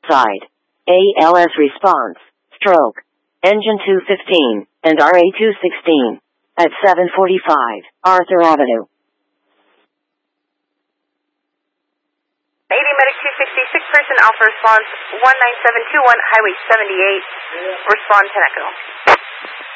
Side. ALS response. Stroke. Engine 215 and RA 216 at 745 Arthur Avenue. AD Medic 266, person Alpha response 19721, Highway 78, respond 10 Echo.